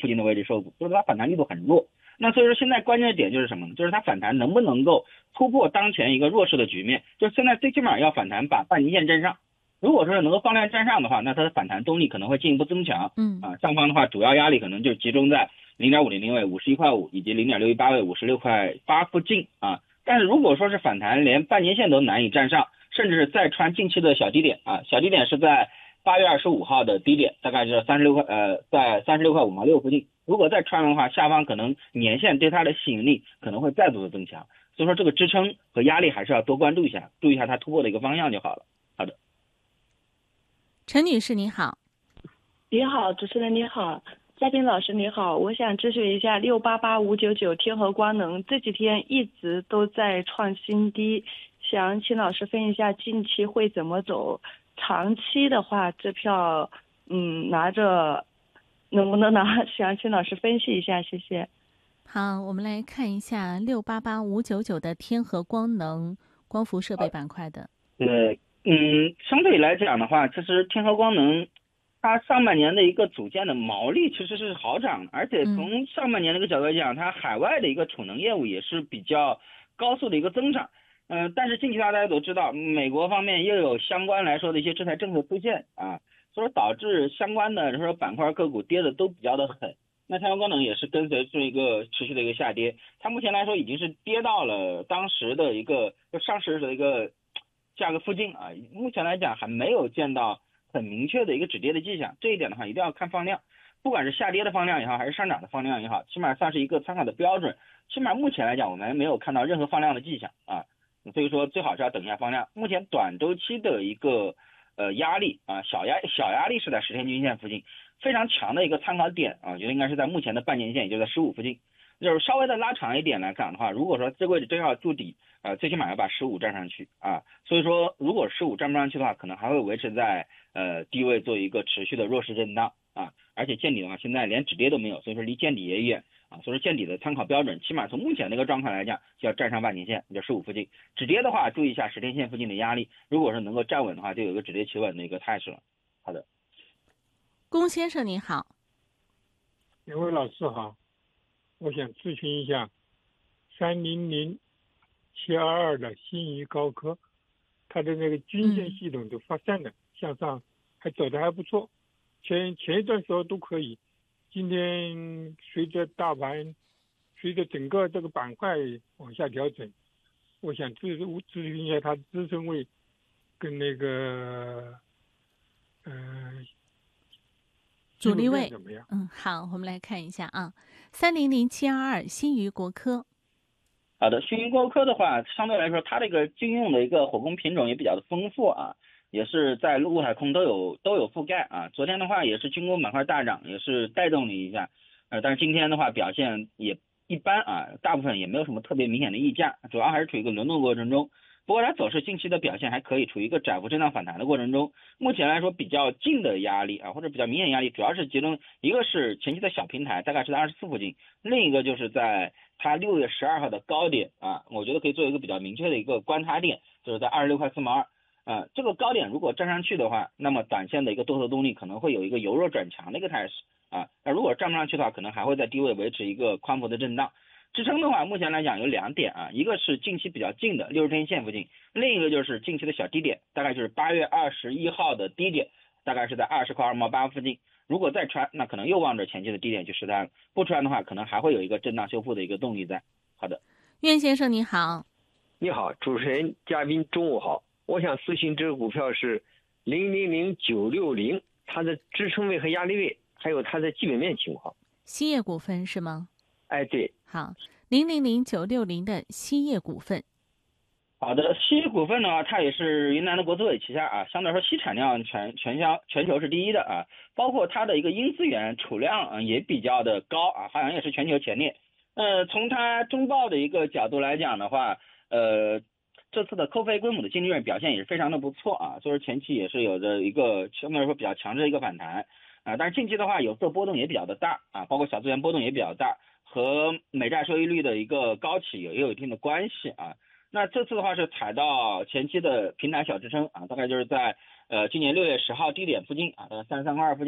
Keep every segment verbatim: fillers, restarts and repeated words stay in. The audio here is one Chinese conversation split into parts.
附近的位置受阻，所以它反弹力度很弱。那所以说现在关键的点就是什么呢？就是它反弹能不能够突破当前一个弱势的局面，就是现在最起码要反弹把半年线站上。如果说能够放量站上的话，那它的反弹动力可能会进一步增强。 嗯啊，上方的话主要压力可能就集中在零点五零零位五十一块五以及零点六一八位五十六块八附近啊。但是如果说是反弹连半年线都难以站上，甚至是再穿近期的小低点啊，小低点是在八月二十五号的低点，大概是三十六块呃在三十六块五毛六附近。如果再穿的话，下方可能年线对它的吸引力可能会再度的增强。所以说这个支撑和压力还是要多关注一下，注意一下它突破的一个方向就好了。好的。 陈女士你好。 你好，主持人你好，嘉宾老师你好，我想咨询一下六八八五九九天合光能这几天一直都在创新低，想请老师分析一下近期会怎么走，长期的话这票嗯拿着能不能拿，想请老师分析一下，谢谢。 好，我们来看一下六八八五九九的天合光能光伏设备板块的。 对，嗯，相对来讲的话，其实天合光能它上半年的一个组件的毛利其实是好涨的，而且从上半年的一个角度来讲，它海外的一个储能业务也是比较高速的一个增长。嗯、呃，但是近期大家都知道，美国方面又有相关来说的一些制裁政策出现啊，所以导致相关的说板块个股跌的都比较的狠。那天合光能也是跟随这一个持续的一个下跌，它目前来说已经是跌到了当时的一个就上市的一个价格附近啊，目前来讲还没有见到很明确的一个止跌的迹象，这一点的话一定要看放量，不管是下跌的放量也好，还是上涨的放量也好，起码算是一个参考的标准。起码目前来讲，我们没有看到任何放量的迹象啊，所以说最好是要等一下放量。目前短周期的一个呃压力啊，小压小压力是在十天均线附近，非常强的一个参考点啊，我觉得应该是在目前的半年线，也就在十五附近。就是稍微的拉长一点来看的话，如果说这个位置真要筑底，呃，最起码要把十五站上去啊。所以说，如果十五站不上去的话，可能还会维持在呃低位做一个持续的弱势震荡啊。而且见底的话，现在连止跌都没有，所以说离见底也远啊。所以说见底的参考标准，起码从目前这个状况来讲，就要站上半年线，就十五附近。止跌的话，注意一下十天线附近的压力，如果是能够站稳的话，就有一个止跌企稳的一个态势了。好的， 龚先生你好。 两位老师好。我想咨询一下三零零七二二的新余高科，它的那个均线系统都发散了，嗯、向上还走得还不错，前前一段时候都可以，今天随着大盘随着整个这个板块往下调整，我想咨咨询一下它的支撑位跟那个呃主力位怎么样？ 嗯，好，我们来看一下啊，三零零七二二新余国科。 好的，新余国科的话，相对来说，它这个军用的一个火攻品种也比较的丰富啊，也是在陆海空都有都有覆盖啊。昨天的话也是军工板块大涨，也是带动了一下，呃，但是今天的话表现也一般啊，大部分也没有什么特别明显的溢价，主要还是处于一个轮动过程中。不过它走势近期的表现还可以，处于一个窄幅震荡反弹的过程中。目前来说比较近的压力啊，或者比较明显压力，主要是集中一个是前期的小平台，大概是在二十四附近，另一个就是在它六月十二号的高点啊，我觉得可以做一个比较明确的一个观察点，就是在二十六块四毛二。啊，这个高点如果站上去的话，那么短线的一个多头动力可能会有一个由弱转强的一个态势啊。那如果站不上去的话，可能还会在低位维持一个宽幅的震荡。支撑的话，目前来讲有两点啊，一个是近期比较近的六十天线附近，另一个就是近期的小低点，大概就是八月二十一号的低点，大概是在二十块二毛八附近。如果再穿，那可能又望着前期的低点去试探了；不穿的话，可能还会有一个震荡修复的一个动力在。好的， 苑先生你好。 你好，主持人嘉宾中午好，我想咨询这个股票是零零零九六零，它的支撑位和压力位，还有它的基本面情况。 兴业股份是吗？ 哎，对。 好，零零零九六零的兴业股份。 好的，兴业股份呢，它也是云南的国资委旗下啊，相对来说锡产量全全销全球是第一的啊，包括它的一个因资源储量啊也比较的高啊，好像也是全球前列。呃，从它中报的一个角度来讲的话，呃，这次的扣非归母的净利润表现也是非常的不错啊，所以前期也是有着一个相对来说比较强势的一个反弹啊，但是近期的话有色波动也比较的大啊，包括小资源波动也比较大，和美债收益率的一个高企也有一定的关系啊。那这次的话是踩到前期的平台小支撑啊，大概就是在呃今年六月十号低点附近啊，大概三十三块二附近。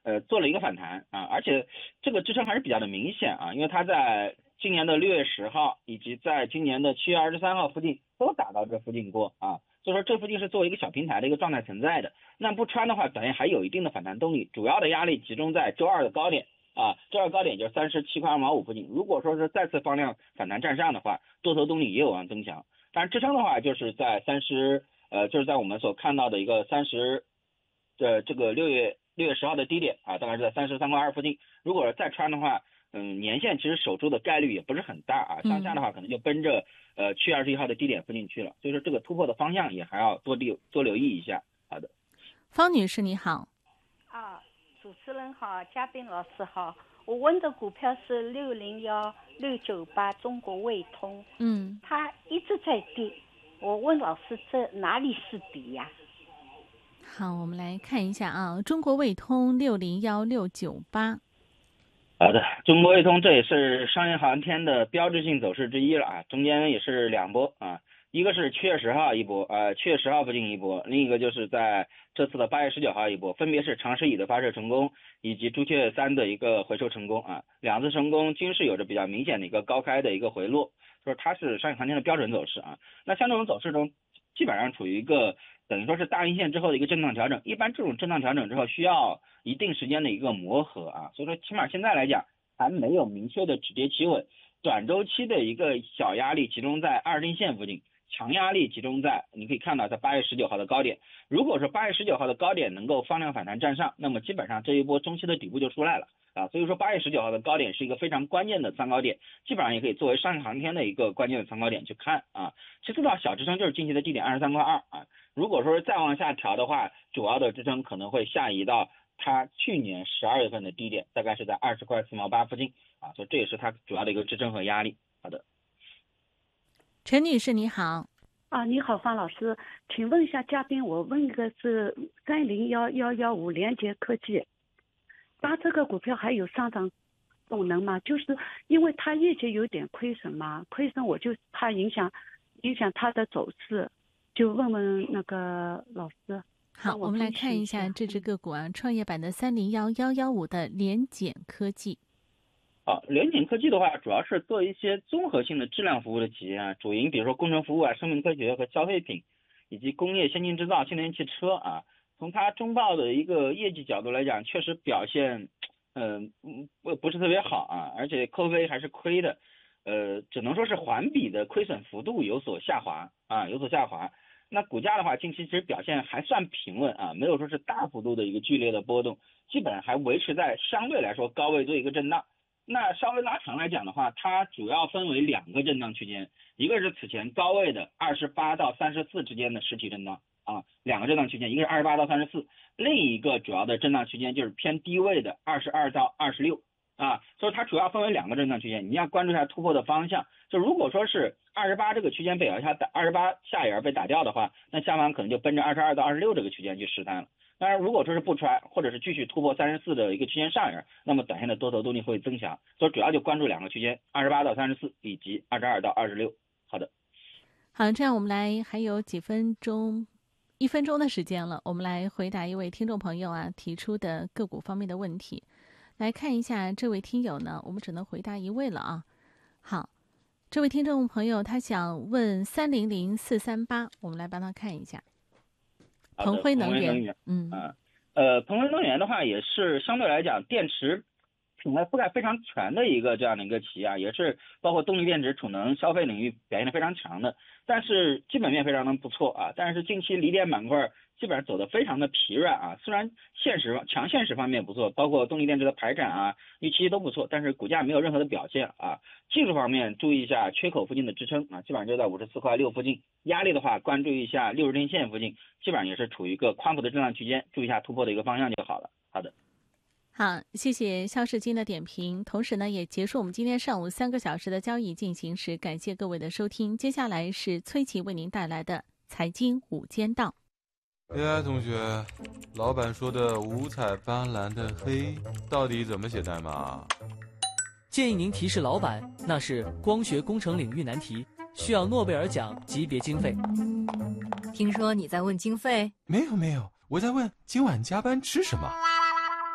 呃做了一个反弹啊，而且这个支撑还是比较的明显啊，因为它在今年的六月十号以及在今年的七月二十三号附近都打到这附近过啊，所以说这附近是作为一个小平台的一个状态存在的。那不穿的话，短线还有一定的反弹动力，主要的压力集中在周二的高点啊，周二高点就是三十七块二毛五附近。如果说是再次放量反弹站上的话，多头动力也有望增强。当然支撑的话，就是在三十呃，就是在我们所看到的一个三十的这个六月六月十号的低点啊，大概是在三十三块二附近。如果再穿的话，嗯，年线其实守住的概率也不是很大啊，向下的话可能就奔着呃七月二十一号的低点附近去了，所以说这个突破的方向也还要多留多留意一下。好的， 方女士你好。 啊，主持人好，嘉宾老师好，我问的股票是六零幺六九八中国卫通， 嗯， 它一直在跌，我问老师这哪里是底呀？ 好，我们来看一下啊，中国卫通六零幺六九八。 好的，中国卫通这也是商业航天的标志性走势之一了啊，中间也是两波啊，一个是七月十号一波，呃，七月十号附近一波，另一个就是在这次的八月十九号一波，分别是长射乙的发射成功以及朱雀三的一个回收成功啊，两次成功均是有着比较明显的一个高开的一个回落，就是它是商业航天的标准走势啊。那像这种走势中，基本上处于一个等于说是大阴线之后的一个震荡调整，一般这种震荡调整之后需要一定时间的一个磨合啊，所以说起码现在来讲还没有明确的止跌企稳，短周期的一个小压力集中在二十天线附近，强压力集中在你可以看到在八月十九号的高点，如果说八月十九号的高点能够放量反弹站上，那么基本上这一波中期的底部就出来了啊，所以说八月十九号的高点是一个非常关键的参考点，基本上也可以作为商业航天的一个关键的参考点去看啊。其次的小支撑就是近期的低点二十三块二啊，如果说再往下调的话，主要的支撑可能会下移到它去年十二月份的低点，大概是在二十块四毛八附近啊，所以这也是它主要的一个支撑和压力。好的， 陈女士你好。 啊，你好，方老师，请问一下嘉宾，我问一个是三零幺幺幺五联捷科技，它这个股票还有上涨动能吗？就是因为它业绩有点亏损嘛，亏损我就怕影响影响它的走势，就问问那个老师。 好，我们来看一下这只个股啊，创业板的三零幺幺幺五的联检科技。 啊，联检科技的话，主要是做一些综合性的质量服务的企业啊，主营比如说工程服务啊、生命科学和消费品，以及工业先进制造、新能源汽车啊。从它中报的一个业绩角度来讲，确实表现，嗯、呃，不不是特别好啊，而且扣非还是亏的，呃，只能说是环比的亏损幅度有所下滑啊，有所下滑。那股价的话，近期其实表现还算平稳啊，没有说是大幅度的一个剧烈的波动，基本上还维持在相对来说高位做一个震荡。那稍微拉长来讲的话，它主要分为两个震荡区间，一个是此前高位的二十八到三十四之间的实体震荡啊，两个震荡区间，一个是二十八到三十四，另一个主要的震荡区间就是偏低位的二十二到二十六啊，所以它主要分为两个震荡区间，你要关注一下突破的方向。就如果说是二十八这个区间被咬下打，二十八下沿被打掉的话，那下方可能就奔着二十二到二十六这个区间去试探了。当然，如果说是不穿，或者是继续突破三十四的一个区间上沿，那么短线的多头动力会增强。所以主要就关注两个区间，二十八到三十四以及二十二到二十六。好的， 好，这样我们来还有几分钟，一分钟的时间了，我们来回答一位听众朋友啊提出的个股方面的问题。来看一下这位听友呢，我们只能回答一位了啊。好，这位听众朋友他想问三零零四三八，我们来帮他看一下。鹏辉能源，嗯， 啊，呃，鹏辉能源的话也是相对来讲电池品类覆盖非常全的一个这样的一个企业啊，也是包括动力电池、储能、消费领域表现的非常强的，但是基本面非常的不错啊，但是近期锂电板块基本上走得非常的疲软啊，虽然现实强现实方面不错，包括动力电池的排产啊、预期都不错，但是股价没有任何的表现啊。技术方面注意一下缺口附近的支撑啊，基本上就在五十四块六附近，压力的话关注一下六十天线附近，基本上也是处于一个宽幅的震荡区间，注意一下突破的一个方向就好了。好的。 好，谢谢肖世金的点评，同时呢也结束我们今天上午三个小时的交易进行时，感谢各位的收听。接下来是崔琦为您带来的财经午间道。 哎，同学，老板说的五彩斑斓的黑到底怎么写代码？ 建议您提示老板，那是光学工程领域难题，需要诺贝尔奖级别经费。 听说你在问经费？ 没有没有，我在问今晚加班吃什么。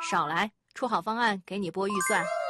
少来，出好方案给你拨预算。